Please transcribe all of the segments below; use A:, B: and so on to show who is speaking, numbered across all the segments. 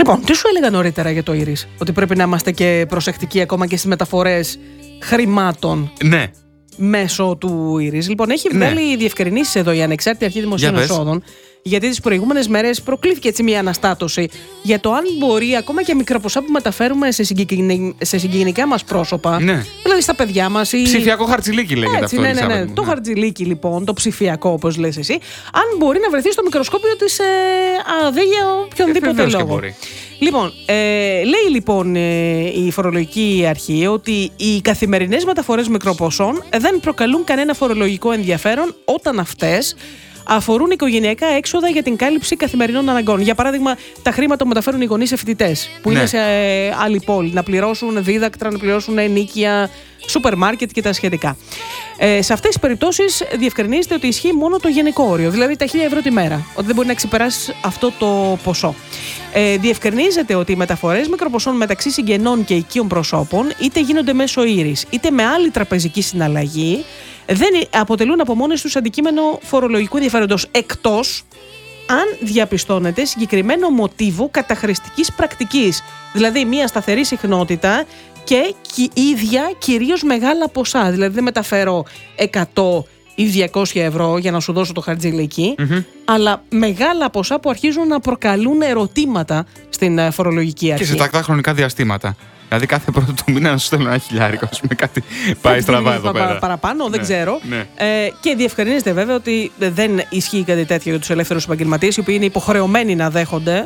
A: Λοιπόν, τι σου έλεγα νωρίτερα για το Ήρις? Ότι πρέπει να είμαστε και προσεκτικοί ακόμα και στις μεταφορές χρημάτων.
B: Ναι.
A: Μέσω του Ήρις. Λοιπόν, έχει βγάλει διευκρινήσεις εδώ η Ανεξάρτητη Αρχή Δημοσίων Εσόδων. Γιατί τις προηγούμενες μέρες προκλήθηκε έτσι μια αναστάτωση για το αν μπορεί ακόμα και μικρά ποσά που μεταφέρουμε σε συγγενικά μας πρόσωπα, δηλαδή στα παιδιά μας.
B: Ψηφιακό χαρτζηλίκι λέγεται αυτό.
A: Ναι. Το χαρτζηλίκι λοιπόν, το ψηφιακό όπως λες εσύ, αν μπορεί να βρεθεί στο μικροσκόπιο της ΑΔΕ για οποιονδήποτε λόγο. Λοιπόν, λέει λοιπόν η φορολογική αρχή ότι οι καθημερινές μεταφορές μικροποσών δεν προκαλούν κανένα φορολογικό ενδιαφέρον όταν αυτές αφορούν οικογενειακά έξοδα για την κάλυψη καθημερινών αναγκών. Για παράδειγμα, τα χρήματα που μεταφέρουν οι γονείς σε φοιτητές που είναι σε άλλη πόλη, να πληρώσουν δίδακτρα, να πληρώσουν ενοίκια, σούπερ μάρκετ και τα σχετικά. Σε αυτές τις περιπτώσεις διευκρινίζεται ότι ισχύει μόνο το γενικό όριο, δηλαδή τα 1.000 ευρώ τη μέρα, ότι δεν μπορεί να ξεπεράσει αυτό το ποσό. Διευκρινίζεται ότι οι μεταφορές μικροποσών μεταξύ συγγενών και οικείων προσώπων, είτε γίνονται μέσω Ήρις, είτε με άλλη τραπεζική συναλλαγή, δεν αποτελούν από μόνες τους αντικείμενο φορολογικού ενδιαφέροντος, εκτός αν διαπιστώνεται συγκεκριμένο μοτίβο καταχρηστικής πρακτικής, δηλαδή μια σταθερή συχνότητα και ίδια κυρίως μεγάλα ποσά. Δηλαδή δεν μεταφέρω 100 ή 200 ευρώ για να σου δώσω το χαρτζηλίκι, αλλά μεγάλα ποσά που αρχίζουν να προκαλούν ερωτήματα στην φορολογική αρχή.
B: Και σε τακτά χρονικά διαστήματα. Δηλαδή κάθε πρώτο του μήνα να σου στέλνω ένα χιλιάρικο, με κάτι πάει στραβά εδώ πέρα.
A: Παραπάνω, δεν ξέρω. Και διευκρινίζεται βέβαια ότι δεν ισχύει κάτι τέτοιο για τους ελεύθερους επαγγελματίες, οι οποίοι είναι υποχρεωμένοι να δέχονται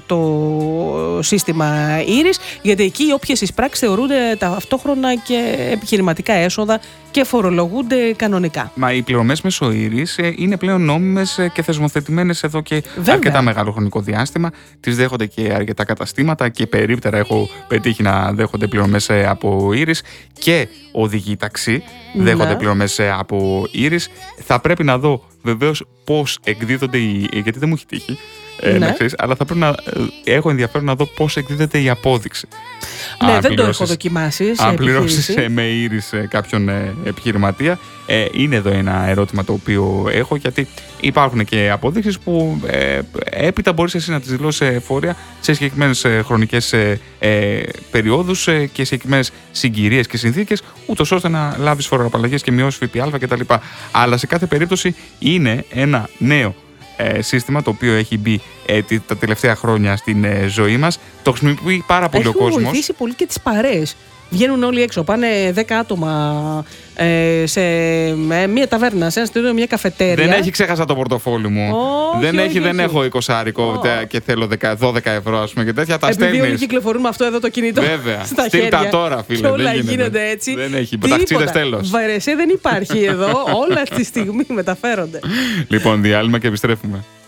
A: το σύστημα Ήρις, γιατί εκεί οι όποιες εισπράξεις θεωρούνται ταυτόχρονα και επιχειρηματικά έσοδα και φορολογούνται κανονικά.
B: Μα οι πληρωμές μέσω Ήρις είναι πλέον νόμιμες και θεσμοθετημένες εδώ και αρκετά μεγάλο χρονικό διάστημα. Τις δέχονται και αρκετά καταστήματα και περίπτερα έχω πετύχει να δέχονται πληρωμές από Ήρις και οδηγοί ταξί δέχονται πληρωμές από Ήρις. Θα πρέπει να δω βεβαίως πώς εκδίδονται γιατί δεν μου έχει τύχει αλλά θα πρέπει να έχω ενδιαφέρον να δω πώς εκδίδεται η απόδειξη.
A: Ναι, δεν το έχω δοκιμάσει.
B: Αν πληρώσεις με Ήρις κάποιον επιχειρηματία, είναι εδώ ένα ερώτημα το οποίο έχω, γιατί υπάρχουν και αποδείξεις που έπειτα μπορείς εσύ να τις δηλώσεις εφορία σε συγκεκριμένες χρονικές περιόδους και συγκεκριμένες συγκυρίες και συνθήκες, ούτως ώστε να λάβεις φοροαπαλλαγές και μειώσεις ΦΠΑ κτλ. Αλλά σε κάθε περίπτωση είναι ένα νέο σύστημα το οποίο έχει μπει τα τελευταία χρόνια στην ζωή μας. Το χρησιμοποιεί πάρα πολύ ο κόσμος.
A: Έχει βοηθήσει πολύ και τις παρέες. Βγαίνουν όλοι έξω, πάνε 10 άτομα σε μια ταβέρνα, σε ένα στήριο, μια καφετέρια.
B: Δεν έχει, ξέχασα το πορτοφόλι μου. Δεν έχω 20 και θέλω 12 ευρώ, ας πούμε, και τέτοια. Τα στέλνεις.
A: Επειδή όλοι κυκλοφορούν με αυτό εδώ το κινητό.
B: Βέβαια.
A: Στα χέρια.
B: Στείλ τα τώρα, φίλε.
A: Και όλα γίνονται έτσι.
B: Δεν έχει. Ταξίδες τέλος.
A: Βαρεσέ δεν υπάρχει εδώ. Όλα αυτή τη στιγμή μεταφέρονται.
B: Λοιπόν, διάλειμμα και επιστρέφουμε.